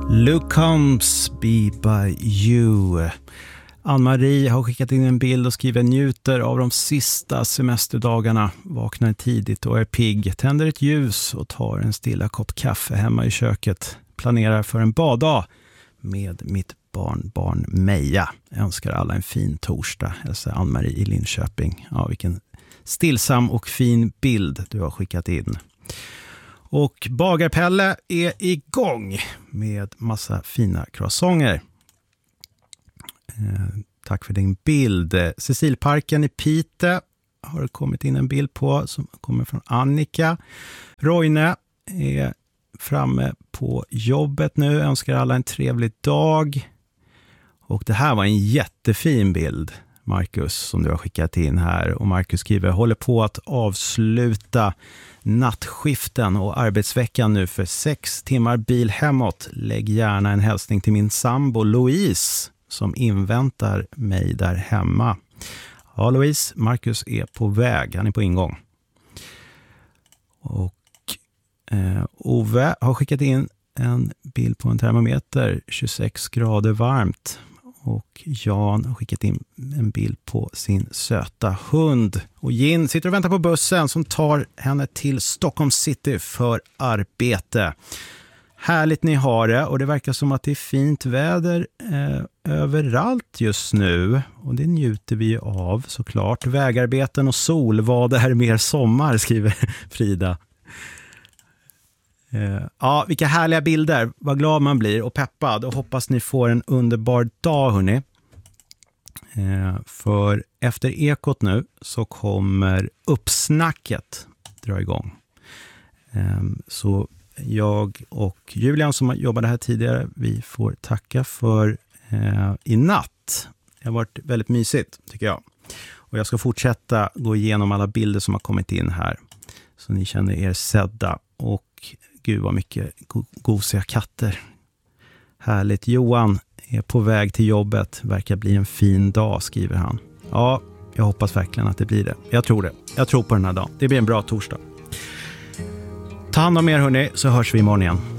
Luke Combs, Be By You. Ann-Marie har skickat in en bild och skriver: njuter av de sista semesterdagarna, vaknar tidigt och är pigg, tänder ett ljus och tar en stilla kopp kaffe hemma i köket, planerar för en baddag med mitt barnbarn Meja. Jag önskar alla en fin torsdag, hälsar Ann-Marie i Linköping. Ja, vilken stillsam och fin bild du har skickat in. Och Bagarpelle är igång med massa fina croissanter. Tack för din bild. Cecilparken i Pite har det kommit in en bild på som kommer från Annika. Roine är framme på jobbet nu. Önskar alla en trevlig dag. Och det här var en jättefin bild, Marcus, som du har skickat in här. Och Marcus skriver: håller på att avsluta nattskiften och arbetsveckan nu för 6 timmar bil hemåt. Lägg gärna en hälsning till min sambo Louise som inväntar mig där hemma. Ja, Louise, Marcus är på väg. Han är på ingång. Och Ove har skickat in en bild på en termometer, 26 grader varmt. Och Jan har skickat in en bild på sin söta hund. Och Jin sitter och väntar på bussen som tar henne till Stockholm city för arbete. Härligt ni har det, och det verkar som att det är fint väder överallt just nu. Och det njuter vi av såklart. Vägarbeten och sol, vad det är mer sommar, skriver Frida. Ja, vilka härliga bilder. Vad glad man blir och peppad. Och hoppas ni får en underbar dag, hörni. För efter Ekot nu så kommer uppsnacket dra igång. Så jag och Julian som jobbade här tidigare, vi får tacka för i natt. Det har varit väldigt mysigt, tycker jag. Och jag ska fortsätta gå igenom alla bilder som har kommit in här, så ni känner er sedda. Och gud vad mycket gosiga katter. Härligt. Johan är på väg till jobbet. Verkar bli en fin dag, skriver han. Ja, jag hoppas verkligen att det blir det. Jag tror det. Jag tror på den här dagen. Det blir en bra torsdag. Ta hand om er, hörni, så hörs vi imorgon igen.